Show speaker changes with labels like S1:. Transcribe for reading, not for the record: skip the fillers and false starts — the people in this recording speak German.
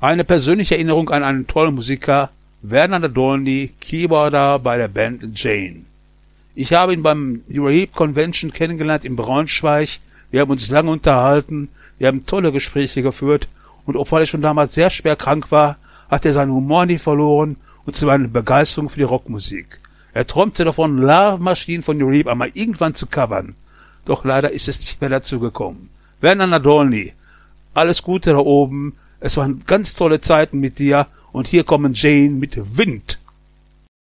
S1: Eine persönliche Erinnerung an einen tollen Musiker, Werner Dolny, Keyboarder bei der Band Jane. Ich habe ihn beim Europe Convention kennengelernt in Braunschweig. Wir haben uns lange unterhalten, wir haben tolle Gespräche geführt und obwohl er schon damals sehr schwer krank war, hat er seinen Humor nie verloren und zwar eine Begeisterung für die Rockmusik. Er träumte davon, Love Machine von Europe einmal irgendwann zu covern. Doch leider ist es nicht mehr dazu gekommen. Werner Dolny, alles Gute da oben. Es waren ganz tolle Zeiten mit dir und hier kommen Jane mit Wind.